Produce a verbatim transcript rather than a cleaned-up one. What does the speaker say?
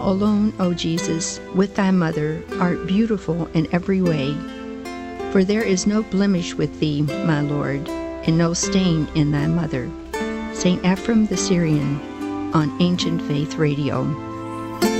Thou alone, O Jesus, with thy mother, art beautiful in every way. For there is no blemish with thee, my Lord, and no stain in thy mother. Saint Ephrem the Syrian on Ancient Faith Radio.